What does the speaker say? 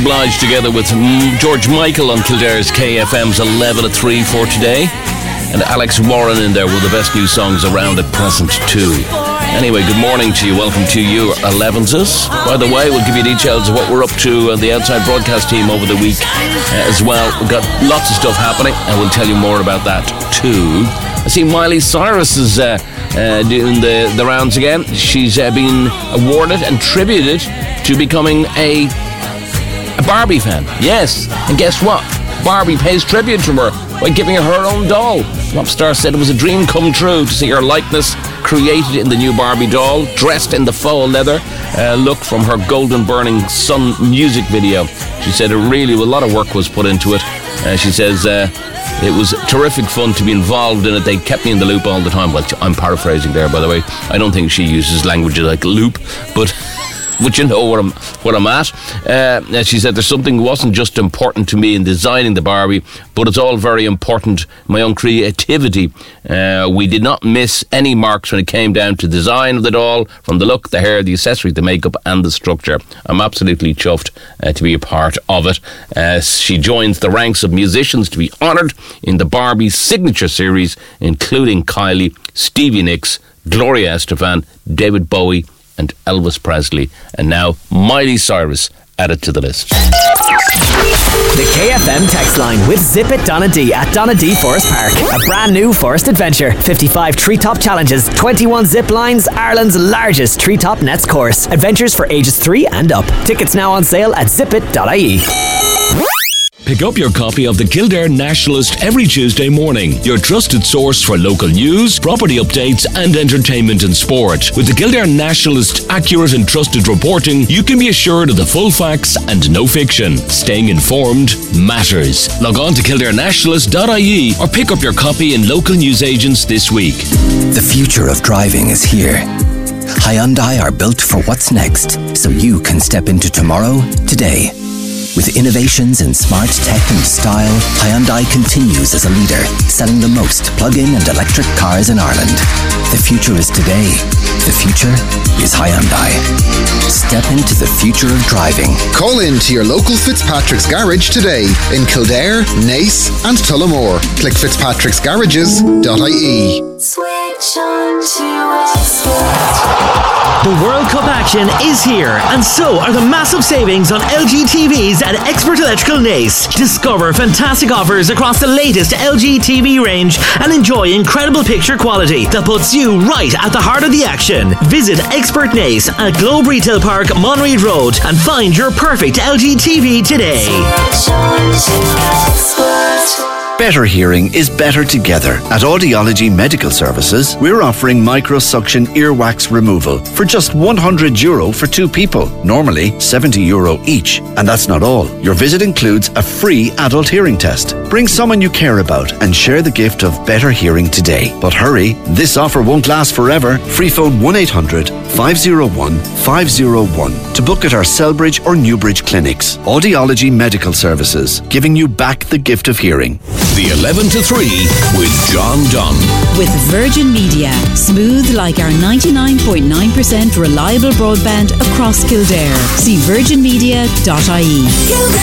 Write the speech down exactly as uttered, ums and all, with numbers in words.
Obliged together with George Michael on Kildare's K F M's eleven at three for today, and Alex Warren in there with the best new songs around at present too. Anyway, good morning to you. Welcome to your elevenses. By the way, we'll give you details of what we're up to and the Outside Broadcast team over the week uh, as well. We've got lots of stuff happening, and we'll tell you more about that too. I see Miley Cyrus is uh, uh, doing the, the rounds again. She's uh, been awarded and tributed to becoming a A Barbie fan, yes. And guess what? Barbie pays tribute to her by giving her her own doll. The pop star said it was a dream come true to see her likeness created in the new Barbie doll, dressed in the faux leather uh, look from her Golden Burning Sun music video. She said it really, a lot of work was put into it. Uh, she says uh, it was terrific fun to be involved in it. They kept me in the loop all the time. Well, I'm paraphrasing there, by the way. I don't think she uses language like loop, but... But you know where I'm, where I'm at. Uh, she said there's something wasn't just important to me in designing the Barbie, but it's all very important, my own creativity. Uh, we did not miss any marks when it came down to design of the doll, from the look, the hair, the accessories, the makeup and the structure. I'm absolutely chuffed uh, to be a part of it. Uh, she joins the ranks of musicians to be honoured in the Barbie signature series, including Kylie, Stevie Nicks, Gloria Estefan, David Bowie and Elvis Presley, and now Miley Cyrus added to the list. The K F M text line with Zip It Donna D at Donna D Forest Park. A brand new forest adventure. fifty-five treetop challenges, twenty-one zip lines, Ireland's largest treetop nets course. Adventures for ages three and up. Tickets now on sale at zip it dot I E. Pick up your copy of the Kildare Nationalist every Tuesday morning, your trusted source for local news, property updates and entertainment and sport. With the Kildare Nationalist accurate and trusted reporting, you can be assured of the full facts and no fiction. Staying informed matters. Log on to kildare nationalist dot I E or pick up your copy in local newsagents this week. The future of driving is here. Hyundai are built for what's next, so you can step into tomorrow today. With innovations in smart tech and style, Hyundai continues as a leader, selling the most plug-in and electric cars in Ireland. The future is today. The future is Hyundai. Step into the future of driving. Call in to your local Fitzpatrick's Garage today in Kildare, Naas and Tullamore. Click fitzpatricks garages dot I E. Switch on to Expert. The World Cup action is here, and so are the massive savings on L G T Vs at Expert Electrical Naas. Discover fantastic offers across the latest L G T V range and enjoy incredible picture quality that puts you right at the heart of the action. Visit Expert Naas at Globe Retail Park, Monreid Road, and find your perfect L G T V today. Switch on to Expert. Better hearing is better together. At Audiology Medical Services, we're offering microsuction earwax removal for just one hundred euro for two people. Normally seventy euro each. And that's not all. Your visit includes a free adult hearing test. Bring someone you care about and share the gift of better hearing today. But hurry, this offer won't last forever. Free phone one eight hundred, five oh one, five oh one to book at our Selbridge or Newbridge clinics. Audiology Medical Services, giving you back the gift of hearing. The eleven to three with John Dunn. With Virgin Media. Smooth like our ninety-nine point nine percent reliable broadband across Kildare. See virgin media dot I E.